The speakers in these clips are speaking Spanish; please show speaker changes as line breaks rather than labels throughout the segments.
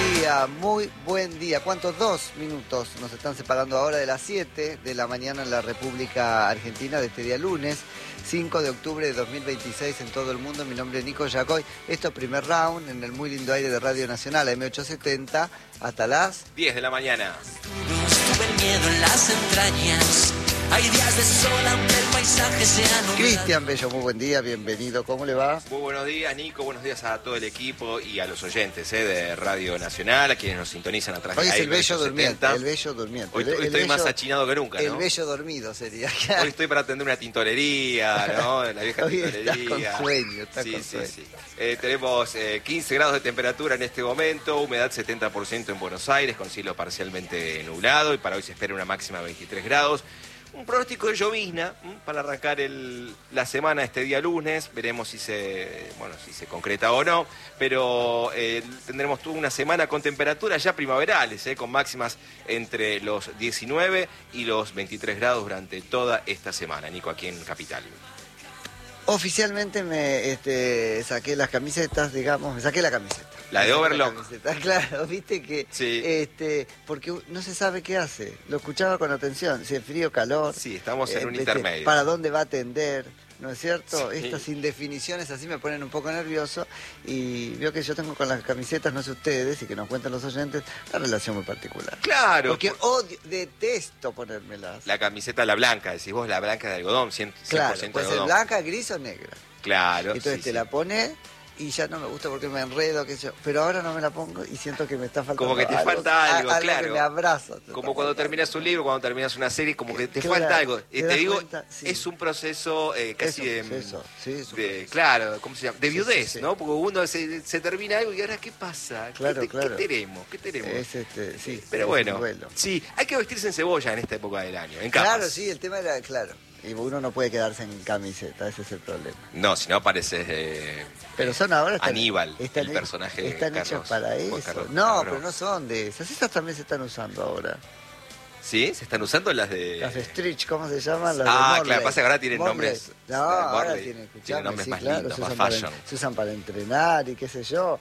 muy buen día. ¿Cuántos? 2 minutos nos están separando ahora de las 7 de la mañana en la República Argentina de este día lunes, 5 de octubre de 2026 en todo el mundo. Mi nombre es Nico Yacoy. Esto es Primer Round en el muy lindo aire de Radio Nacional, M870, hasta las
10 de la mañana.
Tuve el miedo en las entrañas. Hay días de sol aunque el paisaje sea nublado.
Cristian Bello, muy buen día, bienvenido. ¿Cómo le va?
Muy buenos días, Nico. Buenos días a todo el equipo y a los oyentes de Radio Nacional, a quienes nos sintonizan atrás de
Hoy es
aire,
el Bello
870.
durmiente, el Bello durmiente.
Hoy estoy
bello,
más achinado que nunca, ¿no?
El Bello dormido sería.
Hoy estoy para atender una tintorería, ¿no? La vieja
Hoy
tintorería.
está con sueño, está con sueño.
Sí. Tenemos 15 grados de temperatura en este momento, humedad 70% en Buenos Aires, con cielo parcialmente nublado, y para hoy se espera una máxima de 23 grados. Un pronóstico de llovizna para arrancar la semana este día lunes. Veremos si se concreta o no. Pero tendremos toda una semana con temperaturas ya primaverales, con máximas entre los 19 y los 23 grados durante toda esta semana, Nico, aquí en Capital.
Oficialmente me saqué las camisetas, digamos, me saqué la camiseta.
La de Overlock.
Claro, viste que,
sí.
Porque no se sabe qué hace. Lo escuchaba con atención, si es frío, calor.
Sí, estamos en un intermedio.
¿Para dónde va a atender? ¿No es cierto?
Sí.
Estas indefiniciones así me ponen un poco nervioso, y veo que yo tengo con las camisetas, no sé ustedes, y que nos cuentan los oyentes, una relación muy particular.
Claro.
Porque detesto ponérmelas.
La camiseta, la blanca, decís vos, la blanca de algodón, 100%
Claro,
de
puede ser
algodón.
blanca, gris o negra.
Claro.
Entonces te la pone y ya no me gusta porque me enredo, qué sé yo. Pero ahora no me la pongo y siento que me está faltando
como que te
algo,
falta algo, claro.
Que me abraza.
Como cuando terminas un libro, cuando terminas una serie, como que te
Claro,
falta algo.
te
Te
das
digo,
cuenta, sí.
es un proceso casi
es un proceso.
claro, ¿cómo se llama? De viudez,
sí.
¿no? Porque uno se termina algo y ahora, ¿qué pasa?
Claro, claro.
¿Qué tenemos? ¿Qué tenemos?
Sí,
pero
es
bueno,
un duelo.
sí, hay que vestirse en cebolla en esta época del año, en capas.
Claro, sí, el tema era, claro. Y uno no puede quedarse en camiseta, ese es el problema.
No, si no pareces
pero son ahora...
Aníbal, el personaje de
están
Carlos.
hechos para eso.
Carlos,
no,
Carlos.
pero no son de esas. Esas también se están usando ahora.
¿Sí? ¿Se están usando las de...?
Las de Stretch, ¿cómo se llaman? Las de
claro,
Morley.
pasa que ahora tienen
Morley.
nombres...
No, ahora
Morley
tienen,
tiene nombres más
claro,
lindos, más
para,
fashion.
se usan para entrenar y qué sé yo.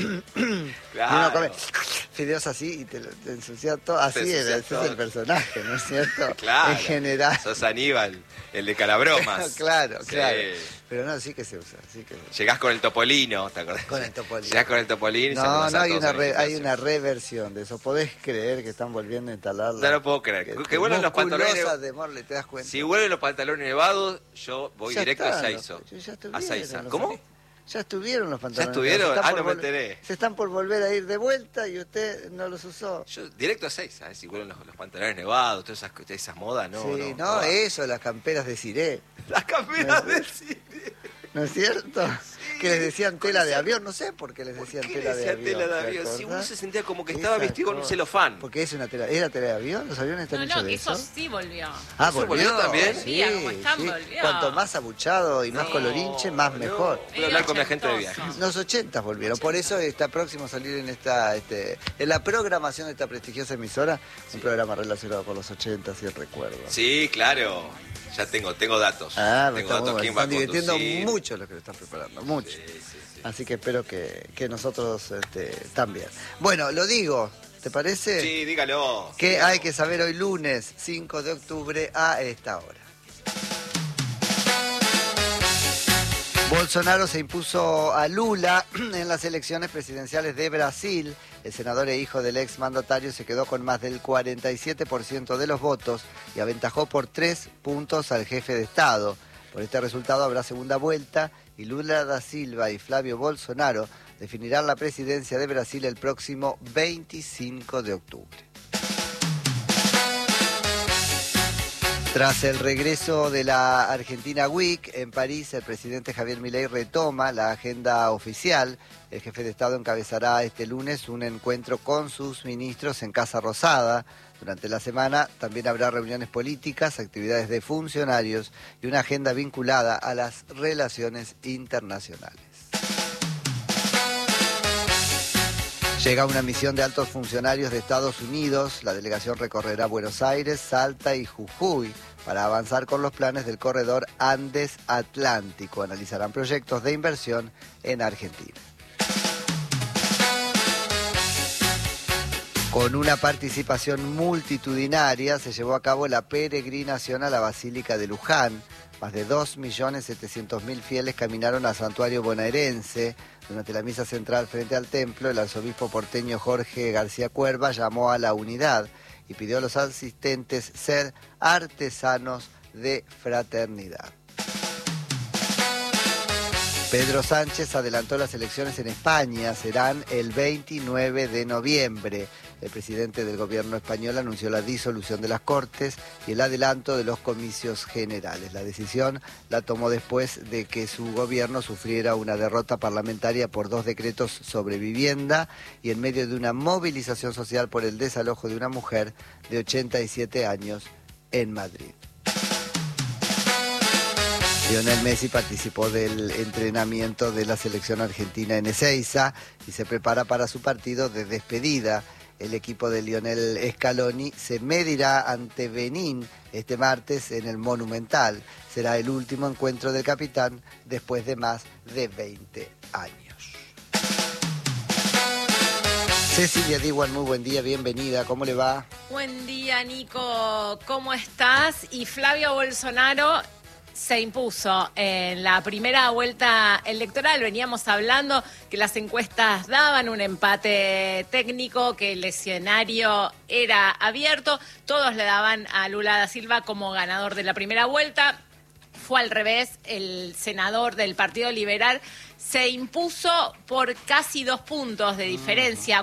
Claro.
Y uno come fideos así y te ensucia todo. Así era, ese
todo.
es el personaje, ¿no es cierto?
Claro.
En general.
Sos Aníbal, el de Calabromas.
Claro.
Sí.
Pero no, sí que se usa. Sí que...
Llegás con el Topolino, ¿te acordás?
Con el Topolino.
Llegás con el Topolino y
No,
saludás a
hay
todos
una,
en el
hay
gimnasio.
una reversión de eso. ¿Podés creer que están volviendo a instalarla?
No lo puedo creer. Que vuelven los pantalones...
de Morley, ¿te das cuenta?
Si vuelven los pantalones nevados, yo voy
Ya
directo a
están,
Seizo.
ya
A
estuvieron
Seiza.
los-
¿Cómo?
Ya estuvieron los pantalones.
¿Ya estuvieron?
Se están
No
por
me enteré.
Se están por volver a ir de vuelta y usted no los usó.
Yo directo a Seiza, si vuelven los pantalones nevados, todas esas modas, no.
Sí,
no,
no, eso, las camperas de Ciré.
Las camperas del cine.
¿No es cierto? Que les decían tela de avión, no sé por qué les decían
¿Qué
tela de
decía
avión.
tela de
¿te
avión? Si uno
acordás?
se sentía como que estaba
Esa
vestido con un
cosa.
celofán.
Porque es una tela, ¿era tela de avión? ¿Los aviones están hechos
No,
de
que
eso?
eso sí volvió.
Ah,
¿Eso volvió también?
Sí,
Como están,
sí.
volvió.
Cuanto más abuchado y más
Sí.
colorinche, más mejor.
Voy a hablar con mi agente de
Ochentoso.
viajes.
Los 80 volvieron, por eso está próximo a salir en en la programación de esta prestigiosa emisora, un programa relacionado con los 80, si recuerdo.
Sí, claro. Ya tengo datos.
Ah,
tengo
está muy
datos.
bueno.
¿Quién va a
Están divirtiendo
conducir?
mucho los que lo están preparando, mucho.
Sí.
Así que espero que nosotros también. Bueno, lo digo, ¿te parece?
Sí, dígalo.
¿Qué hay que saber hoy lunes 5 de octubre a esta hora? Bolsonaro se impuso a Lula en las elecciones presidenciales de Brasil. El senador e hijo del ex mandatario se quedó con más del 47% de los votos y aventajó por 3 puntos al jefe de Estado. Por este resultado habrá segunda vuelta y Lula da Silva y Flavio Bolsonaro definirán la presidencia de Brasil el próximo 25 de octubre. Tras el regreso de la Argentina Week en París, el presidente Javier Milei retoma la agenda oficial. El jefe de Estado encabezará este lunes un encuentro con sus ministros en Casa Rosada. Durante la semana también habrá reuniones políticas, actividades de funcionarios y una agenda vinculada a las relaciones internacionales. Llega una misión de altos funcionarios de Estados Unidos. La delegación recorrerá Buenos Aires, Salta y Jujuy para avanzar con los planes del corredor Andes-Atlántico. Analizarán proyectos de inversión en Argentina. Con una participación multitudinaria se llevó a cabo la peregrinación a la Basílica de Luján. Más de 2.700.000 fieles caminaron al santuario bonaerense. Durante la misa central frente al templo, el arzobispo porteño Jorge García Cuerva llamó a la unidad y pidió a los asistentes ser artesanos de fraternidad. Pedro Sánchez adelantó las elecciones en España, serán el 29 de noviembre. El presidente del gobierno español anunció la disolución de las Cortes y el adelanto de los comicios generales. La decisión la tomó después de que su gobierno sufriera una derrota parlamentaria por 2 decretos sobre vivienda y en medio de una movilización social por el desalojo de una mujer de 87 años en Madrid. Lionel Messi participó del entrenamiento de la selección argentina en Ezeiza y se prepara para su partido de despedida. El equipo de Lionel Scaloni se medirá ante Benín este martes en el Monumental. Será el último encuentro del capitán después de más de 20 años. Cecilia Diwan, muy buen día, bienvenida, ¿cómo le va?
Buen día, Nico, ¿cómo estás? Y Flavio Bolsonaro se impuso en la primera vuelta electoral. Veníamos hablando que las encuestas daban un empate técnico, que el escenario era abierto. Todos le daban a Lula da Silva como ganador de la primera vuelta. Fue al revés, el senador del Partido Liberal se impuso por casi 2 puntos de diferencia,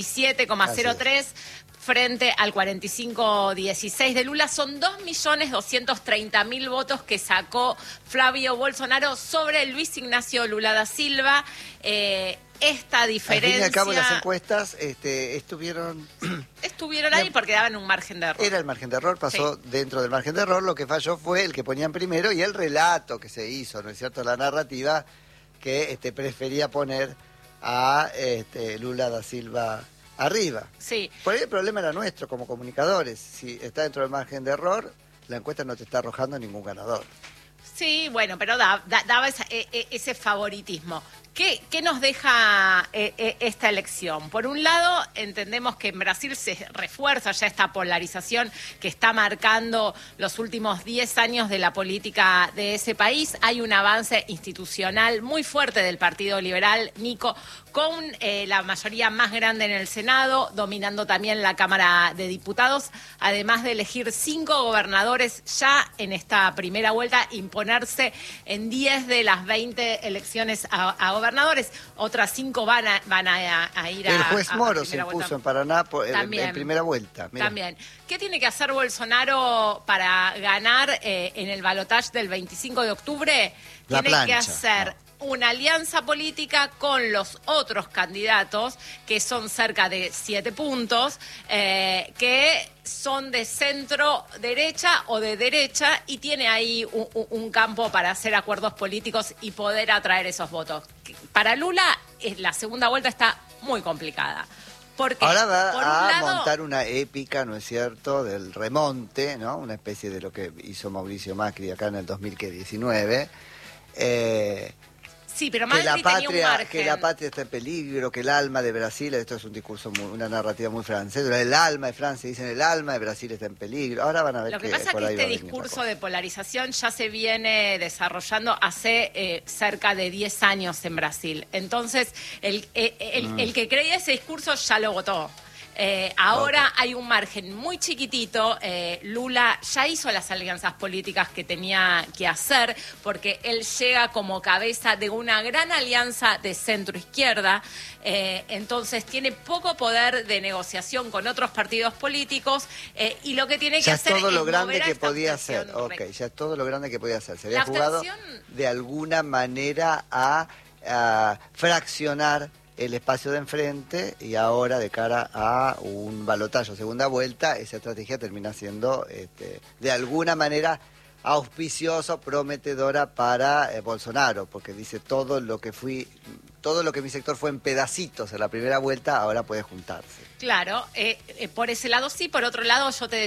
47,03 frente al 45,16 de Lula. Son 2.230.000 votos que sacó Flavio Bolsonaro sobre Luis Ignacio Lula da Silva. Esta diferencia...
Al fin y al cabo, las encuestas estuvieron
ahí porque daban un margen de error.
Era el margen de error, pasó dentro del margen de error. Lo que falló fue el que ponían primero y el relato que se hizo, ¿no es cierto? La narrativa que prefería poner a Lula da Silva arriba.
Sí.
Por ahí el problema era nuestro como comunicadores. Si está dentro del margen de error, la encuesta no te está arrojando ningún ganador.
Sí, bueno, pero daba ese favoritismo. ¿Qué nos deja esta elección? Por un lado, entendemos que en Brasil se refuerza ya esta polarización que está marcando los últimos 10 años de la política de ese país. Hay un avance institucional muy fuerte del Partido Liberal, Nico, con la mayoría más grande en el Senado, dominando también la Cámara de Diputados, además de elegir 5 gobernadores ya en esta primera vuelta, imponerse en 10 de las 20 elecciones a gobernadores. Otras 5 van a ir a...
El juez Moro se
impuso
impuso en Paraná en primera vuelta. Mirá.
También. ¿Qué tiene que hacer Bolsonaro para ganar en el balotaje del 25 de octubre? Tiene que hacer una alianza política con los otros candidatos, que son cerca de 7 puntos, que son de centro derecha o de derecha, y tiene ahí un campo para hacer acuerdos políticos y poder atraer esos votos. Para Lula, la segunda vuelta está muy complicada. Porque,
ahora va a montar una épica, ¿no es cierto?, del remonte, ¿no? Una especie de lo que hizo Mauricio Macri acá en el 2019.
Sí, pero Macri tenía un margen.
Que la patria está en peligro, que el alma de Brasil, esto es un discurso, una narrativa muy francesa, el alma de Francia, dicen el alma de Brasil está en peligro. Ahora van a ver.
Lo que pasa es que este discurso de polarización ya se viene desarrollando hace cerca de 10 años en Brasil. Entonces, el que creía ese discurso ya lo votó. Ahora hay un margen muy chiquitito. Lula ya hizo las alianzas políticas que tenía que hacer, porque él llega como cabeza de una gran alianza de centro-izquierda. Entonces tiene poco poder de negociación con otros partidos políticos, y lo que tiene que hacer es
todo lo grande
mover a
que
esta
podía
abstención.
hacer. Ok, ya es todo lo grande que podía hacer. Se había
La
jugado
abstención...
de alguna manera a fraccionar el espacio de enfrente, y ahora de cara a un balotaje segunda vuelta, esa estrategia termina siendo de alguna manera auspiciosa, prometedora para Bolsonaro, porque dice todo lo que mi sector fue en pedacitos en la primera vuelta, ahora puede juntarse.
Claro, por ese lado sí, por otro lado yo te